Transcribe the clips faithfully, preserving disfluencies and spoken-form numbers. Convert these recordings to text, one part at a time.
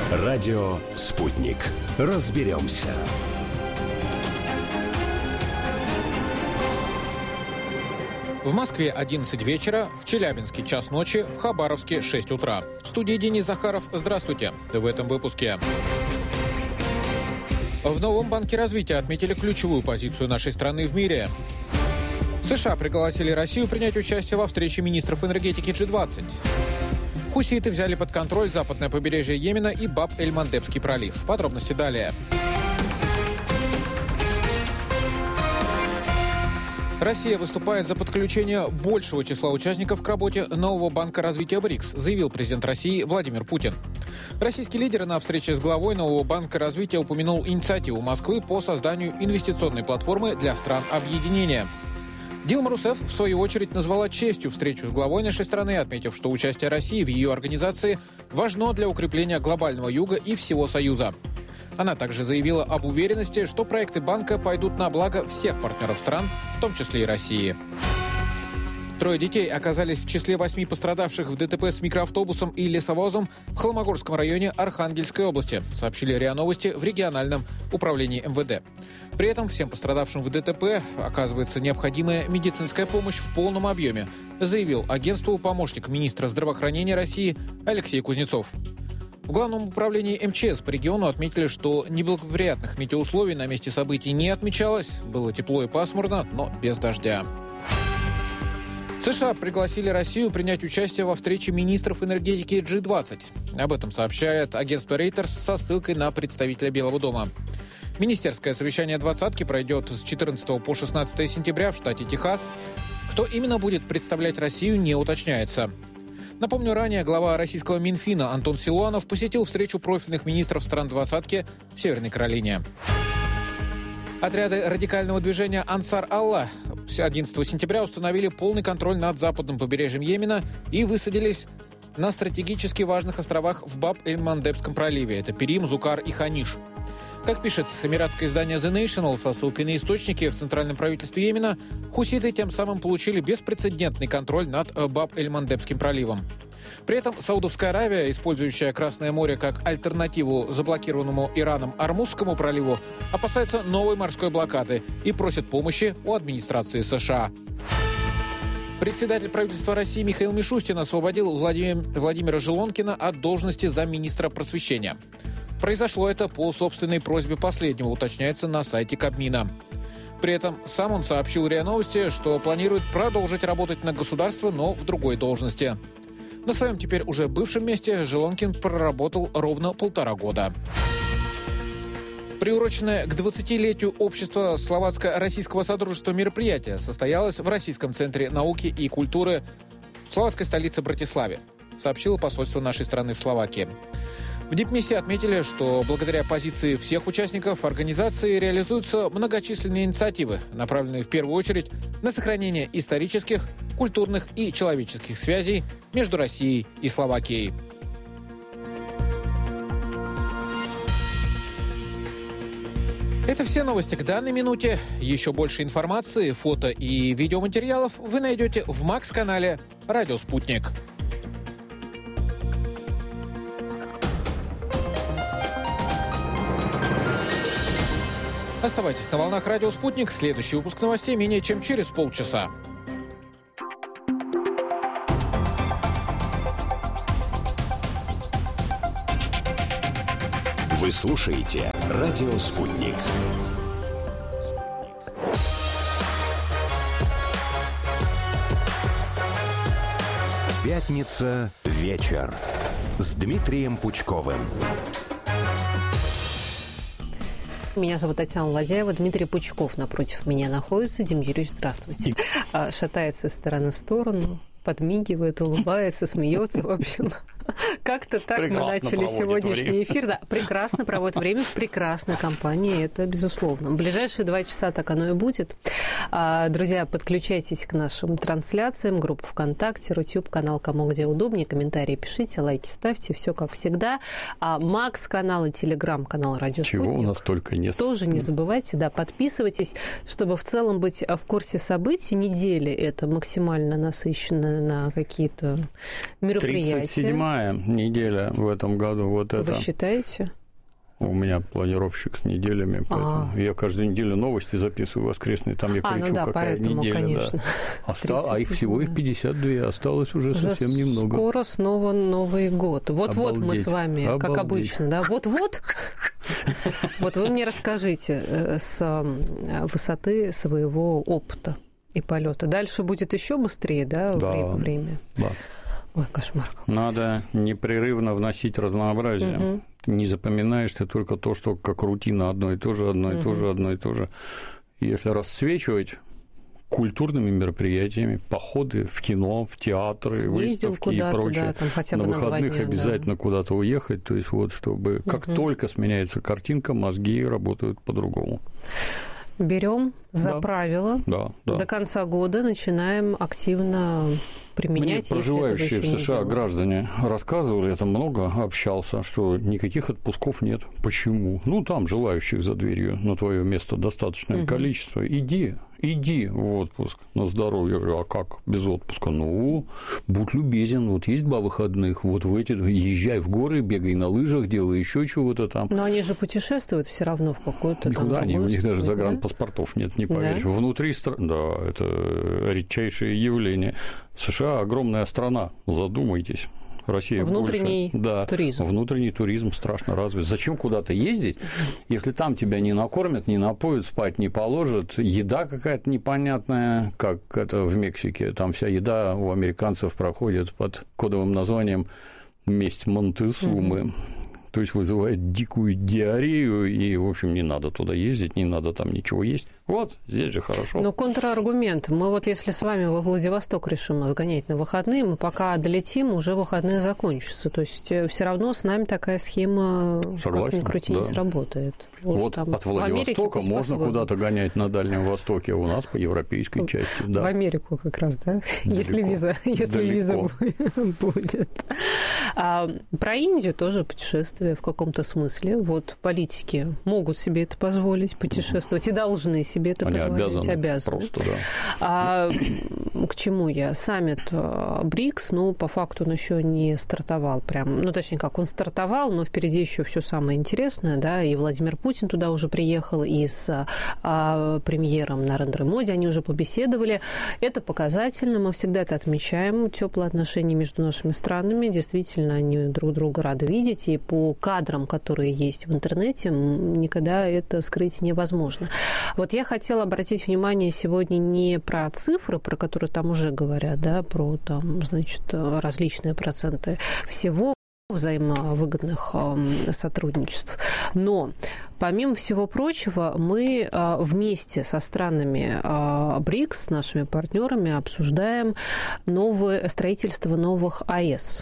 Радио «Спутник». Разберемся. В Москве одиннадцать вечера, в Челябинске час ночи, в Хабаровске шесть утра. В студии Денис Захаров. Здравствуйте. В этом выпуске. В новом Банке развития отметили ключевую позицию нашей страны в мире. США пригласили Россию принять участие во встрече министров энергетики джи двадцать. Хуситы взяли под контроль западное побережье Йемена и Баб-эль-Мандебский пролив. Подробности далее. Россия выступает за подключение большего числа участников к работе нового Банка развития БРИКС, заявил президент России Владимир Путин. Российский лидер на встрече с главой нового Банка развития упомянул инициативу Москвы по созданию инвестиционной платформы для стран объединения. Дилма Русефф, в свою очередь, назвала честью встречу с главой нашей страны, отметив, что участие России в ее организации важно для укрепления глобального юга и всего Союза. Она также заявила об уверенности, что проекты банка пойдут на благо всех партнеров стран, в том числе и России. Трое детей оказались в числе восьми пострадавших в ДТП с микроавтобусом и лесовозом в Холмогорском районе Архангельской области, сообщили РИА Новости в региональном управлении эм вэ дэ. При этом всем пострадавшим в ДТП оказывается необходимая медицинская помощь в полном объеме, заявил агентству помощник министра здравоохранения России Алексей Кузнецов. В Главном управлении эм че эс по региону отметили, что неблагоприятных метеоусловий на месте событий не отмечалось. Было тепло и пасмурно, но без дождя. США пригласили Россию принять участие во встрече министров энергетики джи двадцать. Об этом сообщает агентство Reuters со ссылкой на представителя Белого дома. Министерское совещание двадцатки пройдет с четырнадцатого по шестнадцатое сентября в штате Техас. Кто именно будет представлять Россию, не уточняется. Напомню, ранее глава российского Минфина Антон Силуанов посетил встречу профильных министров стран двадцатки в Северной Каролине. Отряды радикального движения «Ансар Аллах» одиннадцатого сентября установили полный контроль над западным побережьем Йемена и высадились на стратегически важных островах в Баб-эль-Мандебском проливе. Это Перим, Зукар и Ханиш. Как пишет эмиратское издание The National со ссылкой на источники в центральном правительстве Йемена, хуситы тем самым получили беспрецедентный контроль над Баб-эль-Мандебским проливом. При этом Саудовская Аравия, использующая Красное море как альтернативу заблокированному Ираном Ормузскому проливу, опасается новой морской блокады и просит помощи у администрации США. Председатель правительства России Михаил Мишустин освободил Владимир, Владимира Желонкина от должности замминистра просвещения. Произошло это по собственной просьбе последнего, уточняется на сайте Кабмина. При этом сам он сообщил РИА Новости, что планирует продолжить работать на государство, но в другой должности. На своем теперь уже бывшем месте Желонкин проработал ровно полтора года. Приуроченное к двадцатилетию общества словацко-российского содружества мероприятие состоялось в Российском центре науки и культуры в словацкой столице Братиславе, сообщило посольство нашей страны в Словакии. В дипмиссии отметили, что благодаря позиции всех участников организации реализуются многочисленные инициативы, направленные в первую очередь на сохранение исторических, культурных и человеческих связей между Россией и Словакией. Это все новости к данной минуте. Еще больше информации, фото и видеоматериалов вы найдете в Макс-канале «Радио Спутник». Оставайтесь на волнах «Радио Спутник». Следующий выпуск новостей менее чем через полчаса. Вы слушаете «Радио Спутник». Пятница. Вечер. С Дмитрием Пучковым. Меня зовут Татьяна Ладяева, Дмитрий Пучков напротив меня находится. Дим Юрьевич, здравствуйте. Шатается из стороны в сторону, подмигивает, улыбается, смеется. В общем, как-то так прекрасно мы начали сегодняшний время. Эфир. Да, прекрасно проводит время в прекрасной компании, это безусловно. В ближайшие два часа так оно и будет. Друзья, подключайтесь к нашим трансляциям, группа ВКонтакте, Рутюб, канал «Кому где удобнее», комментарии пишите, лайки ставьте, все как всегда. Макс-канал и Телеграм-канал «Радио Спутник». Чего у нас только нет. Тоже не забывайте, да, подписывайтесь, чтобы в целом быть в курсе событий. Недели это максимально насыщенно на какие-то мероприятия. тридцать седьмая неделя в этом году. Вот Вы это. считаете? У меня планировщик с неделями, поэтому А-а-а. я каждую неделю новости записываю воскресные, там я а, кричу, ну да, какая поэтому, неделя. Конечно. Да. Оста... А их всего их пятьдесят два, осталось уже, уже совсем немного. Скоро снова Новый год. Вот-вот мы с вами, Обалдеть. Как обычно, да, вот-вот. Вот вы мне расскажите с высоты своего опыта и полета. Дальше будет еще быстрее, да, время? Да. Ой, кошмар. Надо непрерывно вносить разнообразие. Угу. Не запоминаешь ты только то, что как рутина одно и то же, одно и то же, одно и то же. Если расцвечивать культурными мероприятиями, походы в кино, в театры, Съездил выставки и прочее. Да, там хотя бы на выходных на дня, обязательно да. куда-то уехать, то есть вот чтобы угу. как только сменяется картинка, мозги работают по-другому. Берем за да. правило. Да, да. До конца года начинаем активно применять. Мне проживающие в США граждане рассказывали, я там много общался, что никаких отпусков нет. Почему? Ну, там желающих за дверью на твое место достаточное угу. количество. Иди, иди в отпуск на здоровье. Я говорю, а как без отпуска? Ну, будь любезен, вот есть два выходных, вот в эти, езжай в горы, бегай на лыжах, делай еще чего-то там. Но они же путешествуют все равно в какую-то Никуда там они, у них даже да? загранпаспортов нет, не поверишь. Да? Внутри страны, да, это редчайшее явление. США огромная страна, задумайтесь. Россия внутренний больше. Да, туризм. Внутренний туризм страшно развит. Зачем куда-то ездить, если там тебя не накормят, не напоят, спать не положат, еда какая-то непонятная, как это в Мексике, там вся еда у американцев проходит под кодовым названием «Месть Монтесумы». Угу. То есть вызывает дикую диарею, и, в общем, не надо туда ездить, не надо там ничего есть. Вот, здесь же хорошо. Но контраргумент. Мы вот если с вами во Владивосток решим сгонять на выходные, мы пока долетим, уже выходные закончатся. То есть все равно с нами такая схема, Согласен, как ни крути, да. не сработает. Уж вот от Владивостока можно куда-то гонять на Дальнем Востоке, а у нас по европейской части. Да. В Америку как раз, да? Далеко. Если виза, если виза будет. А, про Индию тоже путешествие в каком-то смысле. Вот политики могут себе это позволить, путешествовать, и должны себе это Они позволить. Обязаны, обязаны. Просто, да. А к чему я? Саммит БРИКС, ну, по факту он еще не стартовал прям. Ну, точнее, как он стартовал, но впереди еще все самое интересное, да, и Владимир Путин туда уже приехал, и с а, премьером Нарендрой Моди они уже побеседовали. Это показательно, мы всегда это отмечаем, теплые отношения между нашими странами, действительно, они друг друга рады видеть, и по кадрам, которые есть в интернете, никогда это скрыть невозможно. Вот я хотела обратить внимание сегодня не про цифры, про которые там уже говорят, да, про там, значит, различные проценты всего взаимовыгодных сотрудничеств. Но, помимо всего прочего, мы вместе со странами БРИКС, с нашими партнерами, обсуждаем новое строительство новых АЭС.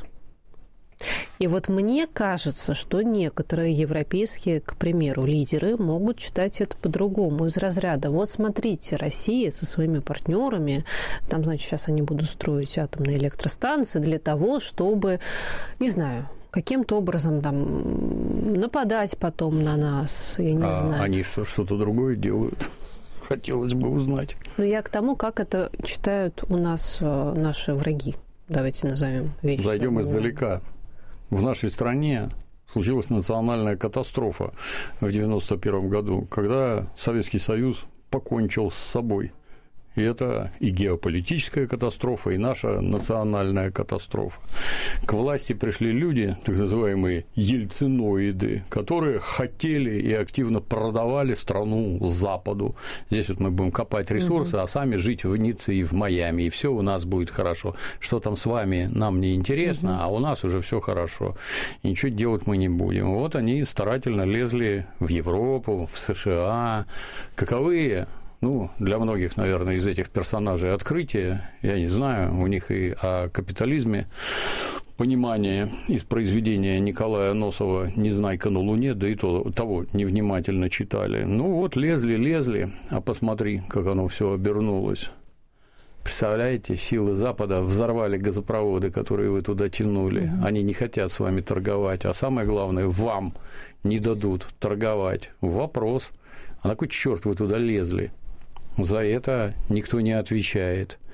И вот мне кажется, что некоторые европейские, к примеру, лидеры могут читать это по-другому, из разряда. Вот смотрите, Россия со своими партнерами, там, значит, сейчас они будут строить атомные электростанции для того, чтобы, не знаю, каким-то образом там нападать потом на нас, я не а знаю. Они что, что-то другое делают? Хотелось бы узнать. Но я к тому, как это читают у нас наши враги. Давайте назовем вещи. Зайдем издалека. В нашей стране случилась национальная катастрофа в девяносто первом году, когда Советский Союз покончил с собой. И это и геополитическая катастрофа, и наша национальная катастрофа. К власти пришли люди, так называемые ельциноиды, которые хотели и активно продавали страну Западу. Здесь вот мы будем копать ресурсы, угу. а сами жить в Ницце и в Майами, и все у нас будет хорошо. Что там с вами, нам не интересно, угу. а у нас уже все хорошо. И ничего делать мы не будем. Вот они старательно лезли в Европу, в США. Каковые... Ну, для многих, наверное, из этих персонажей открытие, я не знаю, у них и о капитализме понимание из произведения Николая Носова «Незнайка на Луне», да и то, того невнимательно читали. Ну, вот лезли, лезли, а посмотри, как оно все обернулось. Представляете, силы Запада взорвали газопроводы, которые вы туда тянули. Они не хотят с вами торговать, а самое главное, вам не дадут торговать. Вопрос, а на кой черт вы туда лезли? За это никто не отвечает.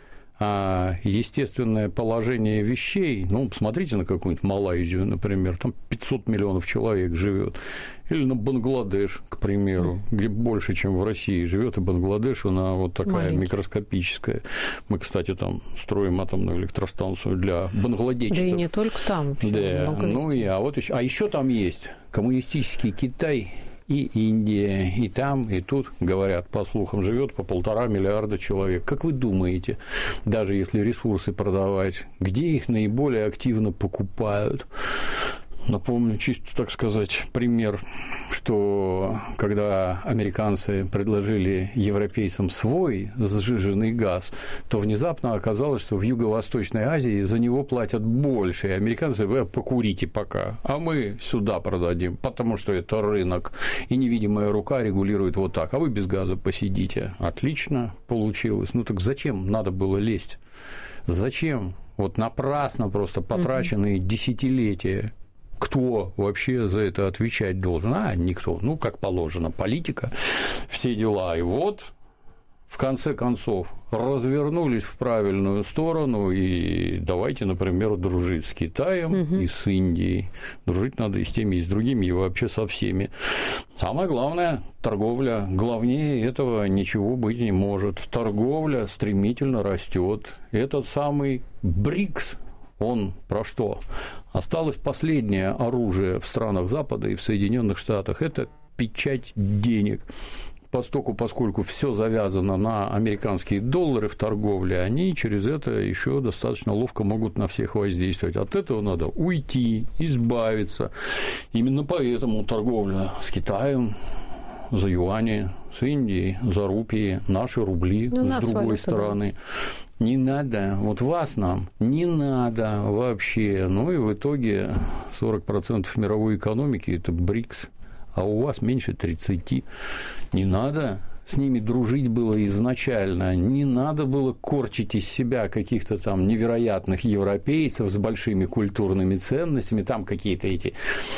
А естественное положение вещей, ну, посмотрите на какую-нибудь Малайзию, например, там пятьсот миллионов человек живет, или на Бангладеш, к примеру, где больше, чем в России живет, и Бангладеш, она вот такая маленький, микроскопическая. Мы, кстати, там строим атомную электростанцию для бангладешцев. Да и не только там. Да, ну и, а вот еще, а еще там есть коммунистический Китай и Индия, и там, и тут, говорят, по слухам, живет по полтора миллиарда человек. Как вы думаете, даже если ресурсы продавать, где их наиболее активно покупают? Напомню, чисто, так сказать, пример, что когда американцы предложили европейцам свой сжиженный газ, то внезапно оказалось, что в Юго-Восточной Азии за него платят больше. И американцы: вы покурите пока, а мы сюда продадим, потому что это рынок, и невидимая рука регулирует вот так, а вы без газа посидите. Отлично получилось. Ну так зачем надо было лезть? Зачем? Вот напрасно просто потраченные mm-hmm. десятилетия. Кто вообще за это отвечать должен? А, никто. Ну, как положено, политика, все дела. И вот, в конце концов, развернулись в правильную сторону, и давайте, например, дружить с Китаем угу. и с Индией. Дружить надо и с теми, и с другими, и вообще со всеми. Самое главное – торговля. Главнее этого ничего быть не может. Торговля стремительно растет. Этот самый БРИКС, он про что? Осталось последнее оружие в странах Запада и в Соединенных Штатах – это печать денег. Постоку, поскольку все завязано на американские доллары в торговле, они через это еще достаточно ловко могут на всех воздействовать. От этого надо уйти, избавиться. Именно поэтому торговля с Китаем за юани, с Индией за рупии, наши рубли ну, с другой стороны. Да. Не надо, вот вас нам не надо вообще. Ну и в итоге сорок процентов мировой экономики – это БРИКС, а у вас меньше тридцати. Не надо с ними дружить было изначально, не надо было корчить из себя каких-то там невероятных европейцев с большими культурными ценностями, там какие-то эти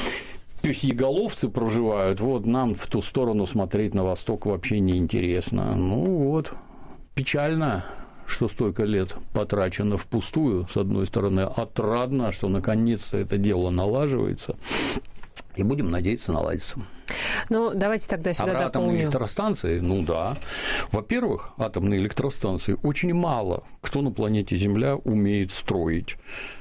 пёсьеголовцы проживают, вот нам в ту сторону смотреть на восток вообще неинтересно. Ну вот, печально, что столько лет потрачено впустую, с одной стороны, отрадно, что наконец-то это дело налаживается, и будем надеяться, наладится. Ну, давайте тогда сюда а дополню. Атомные электростанции, ну да. Во-первых, атомные электростанции очень мало кто на планете Земля умеет строить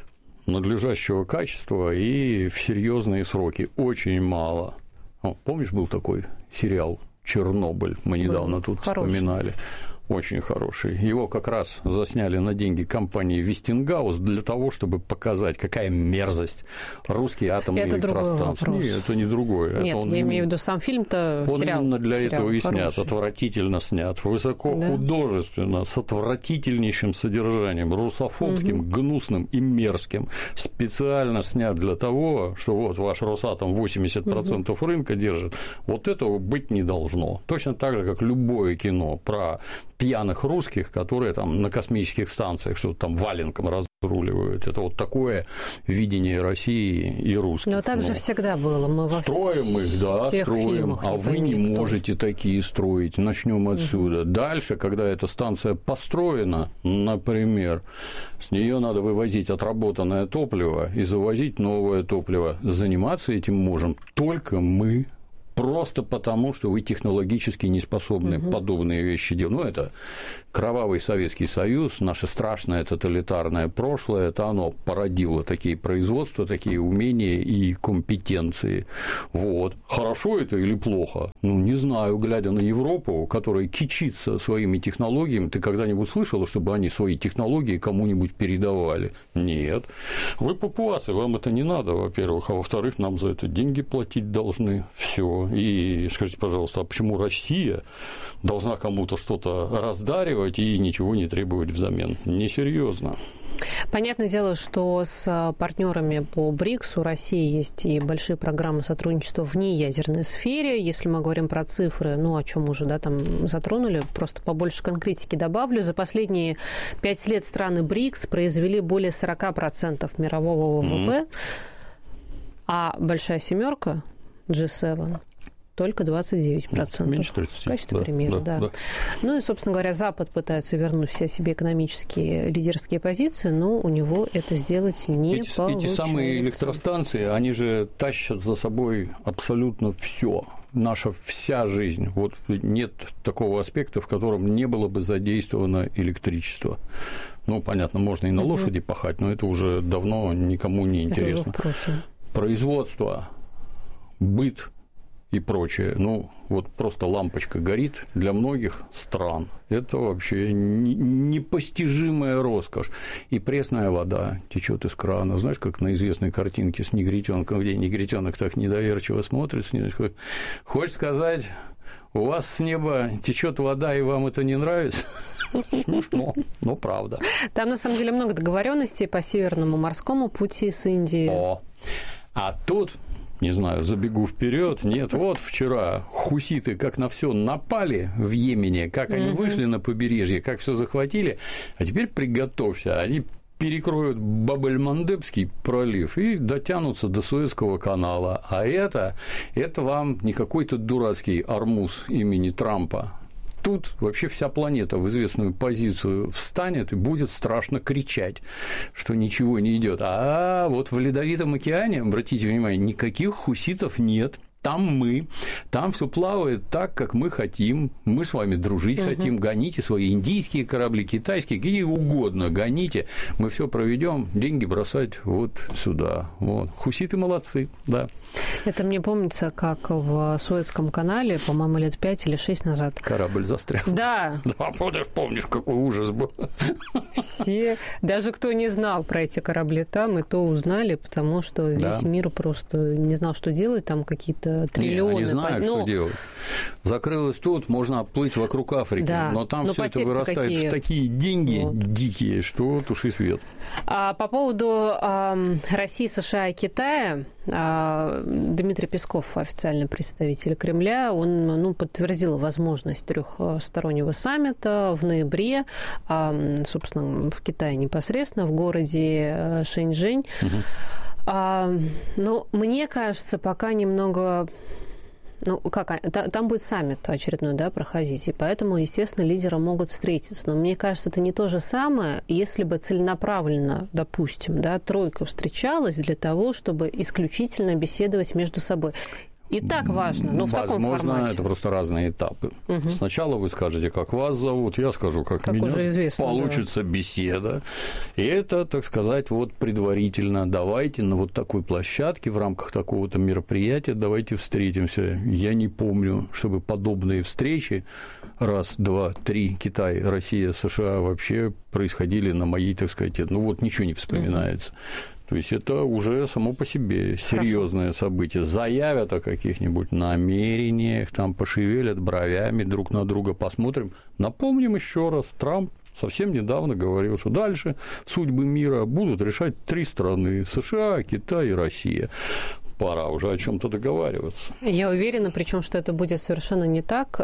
надлежащего качества и в серьезные сроки. Очень мало. О, помнишь, был такой сериал «Чернобыль»? Мы недавно тут хороший. Вспоминали. Очень хороший. Его как раз засняли на деньги компании Вестингаус для того, чтобы показать, какая мерзость русские атомные это электростанции. Нет, это не другое. Нет, это я имею в виду сам фильм-то, он сериал. Он именно для сериал этого и хороший. снят. Отвратительно снят. Высоко да? художественно, с отвратительнейшим содержанием, русофобским, угу. гнусным и мерзким. Специально снят для того, что вот ваш Росатом восемьдесят процентов угу. рынка держит. Вот этого быть не должно. Точно так же, как любое кино про пьяных русских, которые там на космических станциях что-то там валенком разруливают. Это вот такое видение России и русских. Но так же ну, всегда было. Мы во строим их, да, строим, а вы не никто. можете такие строить. Начнем отсюда. Угу. Дальше, когда эта станция построена, например, с нее надо вывозить отработанное топливо и завозить новое топливо. Заниматься этим можем только мы. Просто потому, что вы технологически не способны угу. подобные вещи делать. Ну, это кровавый Советский Союз, наше страшное тоталитарное прошлое, это оно породило такие производства, такие умения и компетенции. Вот. Хорошо это или плохо? Ну, не знаю, глядя на Европу, которая кичится своими технологиями, ты когда-нибудь слышала, чтобы они свои технологии кому-нибудь передавали? Нет. Вы папуасы, вам это не надо, во-первых, а во-вторых, нам за это деньги платить должны. Все. И скажите, пожалуйста, а почему Россия должна кому-то что-то раздаривать и ничего не требовать взамен? Несерьезно. Понятное дело, что с партнерами по БРИКС у России есть и большие программы сотрудничества в неядерной сфере. Если мы говорим про цифры, ну, о чем уже да, там затронули, просто побольше конкретики добавлю. За последние пять лет страны БРИКС произвели более сорок процентов мирового ВВП, mm-hmm. а большая семерка джи семь только двадцать девять процентов. Меньше тридцати. В качестве да, примера, да, да. да. Ну и, собственно говоря, Запад пытается вернуть все себе экономические лидерские позиции, но у него это сделать не эти, получается. Эти самые электростанции, они же тащат за собой абсолютно все. Наша вся жизнь. Вот нет такого аспекта, в котором не было бы задействовано электричество. Ну, понятно, можно и на лошади пахать, но это уже давно никому не интересно. Это уже в прошлом. Производство, быт и прочее. Ну, вот просто лампочка горит для многих стран. Это вообще непостижимая роскошь. И пресная вода течет из крана. Знаешь, как на известной картинке с негритенком, где негритенок так недоверчиво смотрит. Хочешь сказать, у вас с неба течет вода, и вам это не нравится? Смешно, но правда. Там, на самом деле, много договоренностей по Северному морскому пути с Индией. О, а тут... Не знаю, забегу вперед. Нет, вот вчера хуситы как на все напали в Йемене, как они угу. вышли на побережье, как все захватили. А теперь приготовься, они перекроют Баб-эль-Мандебский пролив и дотянутся до Суэцкого канала. А это, это вам не какой-то дурацкий Ормуз имени Трампа. Тут вообще вся планета в известную позицию встанет и будет страшно кричать, что ничего не идет. А вот в Ледовитом океане, обратите внимание, никаких хуситов нет. Там мы, там все плавает так, как мы хотим, мы с вами дружить угу. хотим, гоните свои индийские корабли, китайские, какие угодно, гоните, мы все проведем, деньги бросать вот сюда. Вот. Хуситы молодцы, да. Это мне помнится, как в Суэцком канале, по-моему, лет пять или шесть назад. Корабль застрял. Да. Да, помнишь, помнишь, какой ужас был. Все, даже кто не знал про эти корабли там, и то узнали, потому что весь да. мир просто не знал, что делать, там какие-то триллионы. Не, они знают, но... что делать. Закрылось тут, можно оплыть вокруг Африки, да. но там все это вырастает какие... в такие деньги вот. Дикие, что туши свет. А по поводу э, России, США и Китая, э, Дмитрий Песков, официальный представитель Кремля, он ну, подтвердил возможность трехстороннего саммита в ноябре, э, собственно, в Китае непосредственно, в городе Шэньчжэнь. Угу. А, ну, мне кажется, пока немного... Ну, как, там будет саммит очередной, да, проходить, и поэтому, естественно, лидеры могут встретиться. Но мне кажется, это не то же самое, если бы целенаправленно, допустим, да, тройка встречалась для того, чтобы исключительно беседовать между собой. И так важно, но в Возможно, таком формате. Возможно, это просто разные этапы. Угу. Сначала вы скажете, как вас зовут, я скажу, как, как меня уже известно, получится да. беседа. И это, так сказать, вот предварительно. Давайте на вот такой площадке в рамках такого-то мероприятия давайте встретимся. Я не помню, чтобы подобные встречи раз, два, три, Китай, Россия, США вообще происходили на моей, так сказать, ну вот ничего не вспоминается. Угу. То есть это уже само по себе серьезное Хорошо. событие. Заявят о каких-нибудь намерениях, там пошевелят бровями, друг на друга посмотрим. Напомним еще раз, Трамп совсем недавно говорил, что дальше судьбы мира будут решать три страны – США, Китай и Россия. Пора уже о чем-то договариваться. Я уверена, причем, что это будет совершенно не так,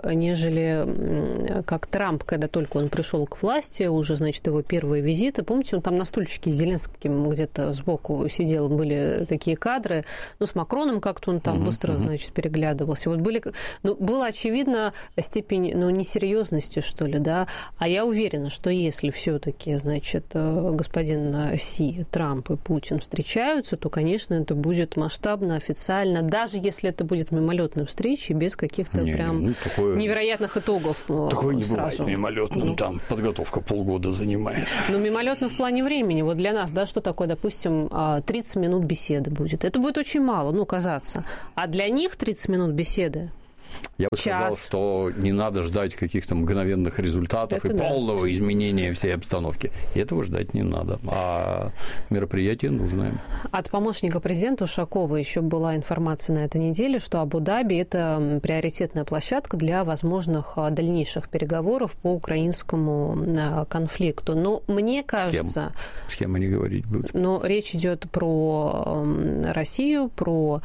нежели как Трамп, когда только он пришел к власти, уже, значит, его первые визиты. Помните, он там на стульчике с Зеленским где-то сбоку сидел, были такие кадры. Ну, с Макроном как-то он там uh-huh, быстро, uh-huh. значит, переглядывался. Вот были, ну, была очевидна степень, ну, несерьезности, что ли, да. А я уверена, что если все-таки, значит, господин Си, Трамп и Путин встречаются, то, конечно, это будет масштаб официально, даже если это будет мимолетной встречей, без каких-то не, прям ну, такое, невероятных итогов. Такое не сразу. Бывает мимолетным, ну, там подготовка полгода занимает. Ну, мимолетно в плане времени. Вот для нас, да, что такое, допустим, тридцать минут беседы будет. Это будет очень мало, ну, казаться. А для них тридцать минут беседы. Я бы сказал, что не надо ждать каких-то мгновенных результатов это и да. полного изменения всей обстановки. И этого ждать не надо. А мероприятие нужное. От помощника президента Ушакова еще была информация на этой неделе, что Абу-Даби – это приоритетная площадка для возможных дальнейших переговоров по украинскому конфликту. Но мне кажется... С кем, С кем они говорить будут? Но речь идет про Россию, про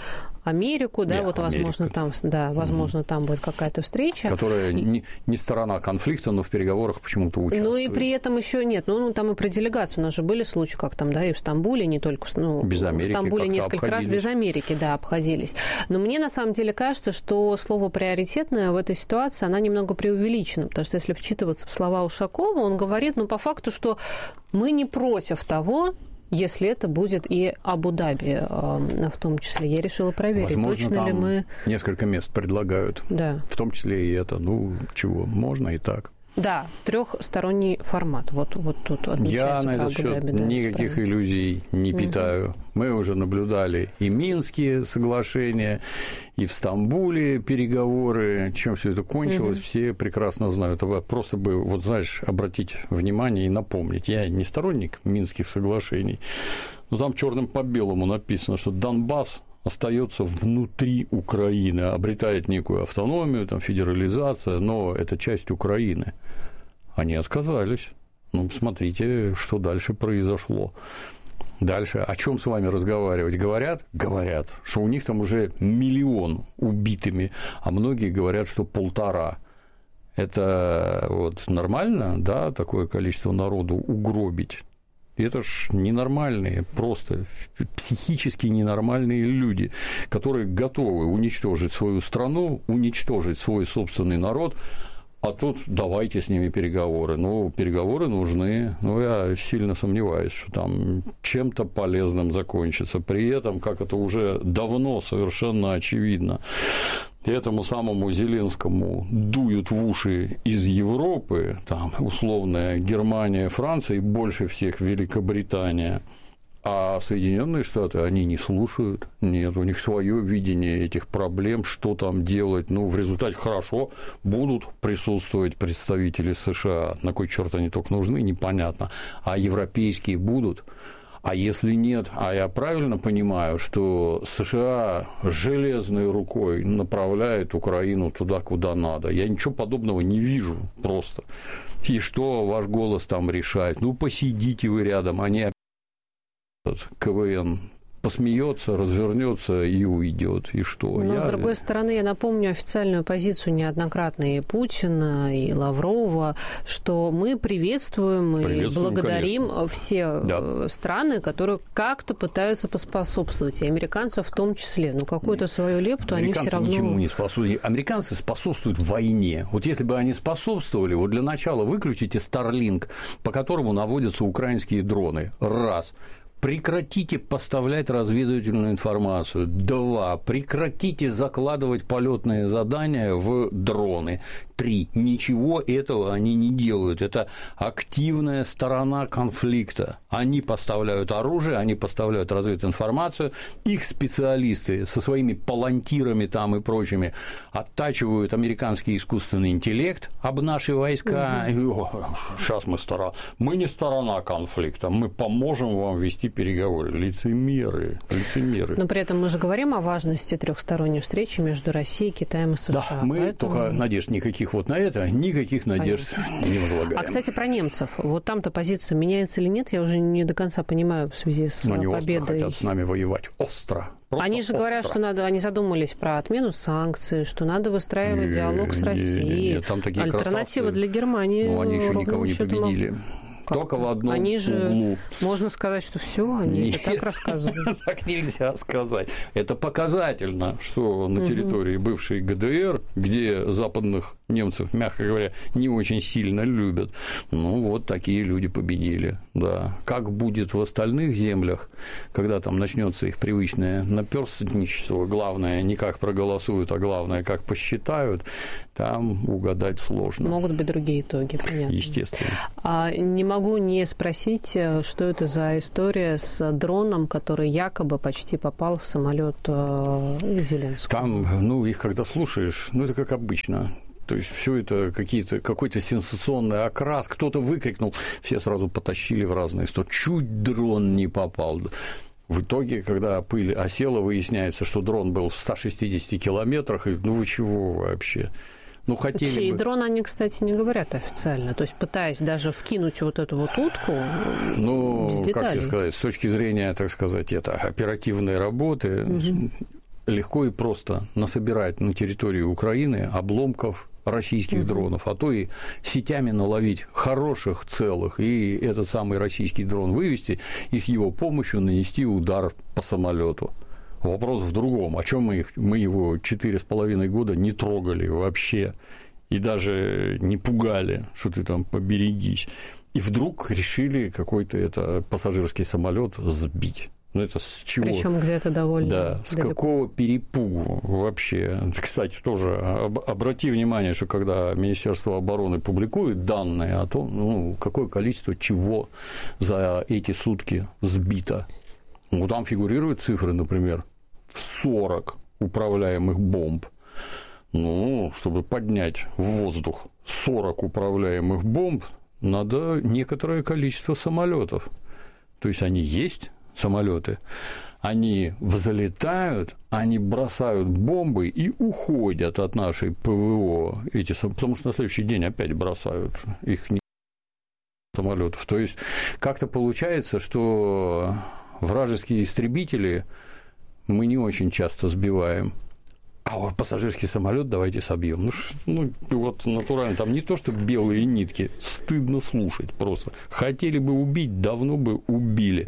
Америку, да, Нет, вот, Америка. возможно, там, да, возможно, mm-hmm. там будет какая-то встреча. Которая и... не, не сторона конфликта, но в переговорах почему-то участвует. Ну и при этом еще нет, ну, ну там и про делегацию у нас же были случаи, как там, да, и в Стамбуле, не только, ну, без Америки, в Стамбуле несколько обходились. раз без Америки, да, обходились. Но мне на самом деле кажется, что слово «приоритетное» в этой ситуации, она немного преувеличена, потому что если вчитываться в слова Ушакова, он говорит, ну, по факту, что мы не против того, если это будет и Абу-Даби в том числе. Я решила проверить, возможно, точно там ли мы... несколько мест предлагают. Да. В том числе и это. Ну, чего, можно и так. Да, трехсторонний формат. Вот, вот тут Я на этот счет да, никаких справа. иллюзий не питаю. Угу. Мы уже наблюдали и Минские соглашения, и в Стамбуле переговоры. Чем все это кончилось, угу. все прекрасно знают. Просто бы, вот знаешь, обратить внимание и напомнить. Я не сторонник Минских соглашений, но там черным по белому написано, что Донбасс остается внутри Украины, обретает некую автономию, там, федерализация, но это часть Украины. Они отказались. Ну, смотрите, что дальше произошло. Дальше о чем с вами разговаривать? Говорят? Говорят, что у них там уже миллион убитыми, а многие говорят, что полтора. Это вот нормально, да, такое количество народу угробить? Это ж ненормальные, просто психически ненормальные люди, которые готовы уничтожить свою страну, уничтожить свой собственный народ, а тут давайте с ними переговоры. Ну, переговоры нужны, но я сильно сомневаюсь, что там чем-то полезным закончится. При этом, как это уже давно совершенно очевидно, этому самому Зеленскому дуют в уши из Европы, там, условная Германия, Франция и больше всех Великобритания. А Соединенные Штаты, они не слушают. Нет, у них свое видение этих проблем, что там делать. Ну, в результате хорошо, будут присутствовать представители США. На кой черт они только нужны, непонятно. А европейские будут. А если нет, а я правильно понимаю, что США железной рукой направляет Украину туда, куда надо. Я ничего подобного не вижу просто. И что ваш голос там решает? Ну, посидите вы рядом, они КВН посмеется, развернется и уйдет. И что? Но, я... с другой стороны, я напомню официальную позицию неоднократно и Путина, и Лаврова, что мы приветствуем, приветствуем и благодарим конечно. все да. страны, которые как-то пытаются поспособствовать, и американцев в том числе. Но какую-то свою лепту они все равно... ничему не способствуют. Американцы способствуют войне. Вот если бы они способствовали, вот для начала выключите Starlink, по которому наводятся украинские дроны. Раз. Прекратите поставлять разведывательную информацию. Два. Прекратите закладывать полетные задания в дроны. Три. Ничего этого они не делают. Это активная сторона конфликта. Они поставляют оружие, они поставляют развединформацию. Их специалисты со своими палантирами там и прочими оттачивают американский искусственный интеллект об наши войска. Угу. Сейчас мы сторона. Мы не сторона конфликта. Мы поможем вам вести переговоры. Лицемеры. Лицемеры. Но при этом мы же говорим о важности трехсторонней встречи между Россией, Китаем и США. Да, мы поэтому... только надежд никаких вот на это, никаких надежд Понятно. не возлагаем. А, кстати, про немцев. Вот там-то позиция меняется или нет, я уже не до конца понимаю в связи с Но они победой. Остро хотят с нами воевать. Остро. Просто они же остро. говорят, что надо, они задумались про отмену санкций, что надо выстраивать не, диалог с Россией. Не, не, не. Там такие Альтернатива красавцы. для Германии. Ну, они еще никого не победили. Как Только в одном они же, углу. Можно сказать, что все, они Нет, это так рассказывают. Так нельзя сказать. Это показательно, что на территории бывшей ГДР, где западных немцев, мягко говоря, не очень сильно любят, ну вот такие люди победили. Да. Как будет в остальных землях, когда там начнется их привычное наперстничество, главное не как проголосуют, а главное как посчитают, там угадать сложно. Могут быть другие итоги, понятно. Естественно. А не могу не спросить, что это за история с дроном, который якобы почти попал в самолет Зеленского. Там, ну, их когда слушаешь, ну, это как обычно. То есть все это какие-то, какой-то сенсационный окрас, кто-то выкрикнул, все сразу потащили в разные стороны. Чуть дрон не попал. В итоге, когда пыль осела, выясняется, что дрон был в ста шестидесяти километрах, и ну вы чего вообще? Ну, хотели и бы... дрон они, кстати, не говорят официально. То есть, пытаясь даже вкинуть вот эту вот утку, ну, без деталей. Как тебе сказать, с точки зрения, так сказать, это оперативной работы, угу. легко и просто насобирать на территории Украины обломков российских mm-hmm. дронов, а то и сетями наловить хороших, целых, и этот самый российский дрон вывести и с его помощью нанести удар по самолету. Вопрос в другом. О чем мы, их, мы его четыре с половиной года не трогали вообще и даже не пугали, что ты там поберегись. И вдруг решили какой-то это пассажирский самолет сбить. Ну, это с чего? Причем где-то довольно Да, с далеко. какого перепугу вообще? Кстати, тоже обрати внимание, что когда Министерство обороны публикует данные о том, ну, какое количество чего за эти сутки сбито. Ну, там фигурируют цифры, например, в сорок управляемых бомб. Ну, чтобы поднять в воздух сорок управляемых бомб, надо некоторое количество самолетов. То есть они есть, самолеты, они взлетают, они бросают бомбы и уходят от нашей ПВО, эти, потому что на следующий день опять бросают их самолетов. То есть как-то получается, что вражеские истребители мы не очень часто сбиваем. А вот пассажирский самолет давайте собьем. Ну, ну, вот натурально, там не то, что белые нитки, стыдно слушать просто. Хотели бы убить, давно бы убили.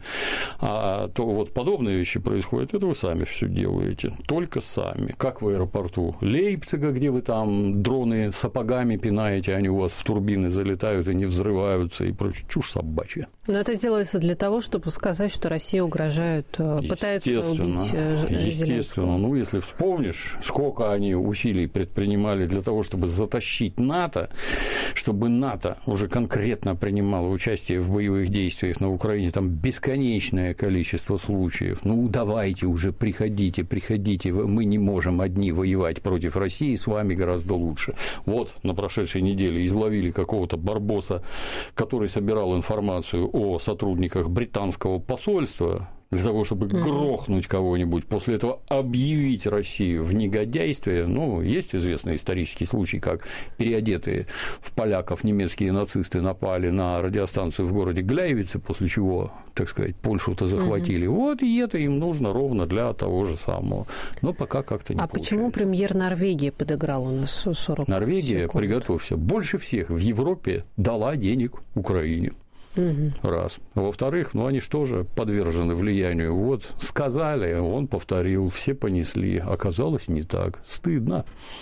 А то вот подобные вещи происходят, это вы сами все делаете, только сами. Как в аэропорту Лейпцига, где вы там дроны сапогами пинаете, они у вас в турбины залетают и не взрываются и прочее. Чушь собачья. Но это делается для того, чтобы сказать, что Россия угрожает, пытается убить Зеленского. Естественно. Ну, если вспомнишь, сколько они усилий предпринимали для того, чтобы затащить НАТО, чтобы НАТО уже конкретно принимало участие в боевых действиях на Украине, там бесконечное количество случаев. Ну, давайте уже, приходите, приходите, мы не можем одни воевать против России, с вами гораздо лучше. Вот на прошедшей неделе изловили какого-то барбоса, который собирал информацию о сотрудниках британского посольства, для того, чтобы mm-hmm. грохнуть кого-нибудь, после этого объявить Россию в негодяйстве. Ну, есть известный исторический случай, как переодетые в поляков немецкие нацисты напали на радиостанцию в городе Гляйвице, после чего, так сказать, Польшу-то захватили. Mm-hmm. Вот и это им нужно ровно для того же самого. Но пока как-то не а получается. А почему премьер Норвегии подыграл у нас сорок Норвегия, секунд? Приготовься, больше всех в Европе дала денег Украине. Угу. Раз. Во-вторых, ну они же тоже подвержены влиянию. Вот сказали, он повторил, все понесли. Оказалось, не так. Стыдно.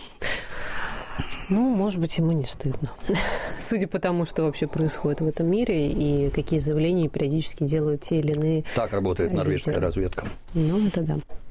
Ну, может быть, ему не стыдно. Судя по тому, что вообще происходит в этом мире и какие заявления периодически делают те или иные... Так работает норвежская разведка. Ну, это да.